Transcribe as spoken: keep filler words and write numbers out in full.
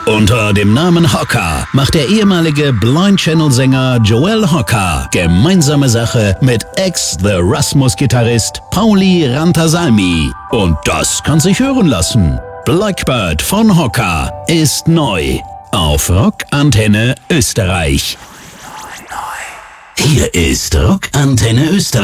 Unter dem Namen Hocker macht der ehemalige Blind Channel-Sänger Joel Hocker gemeinsame Sache mit Ex-The Rasmus-Gitarrist Pauli Rantasalmi. Und das kann sich hören lassen. Blackbird von Hocker ist neu auf Rockantenne Österreich. Hier ist Rockantenne Österreich.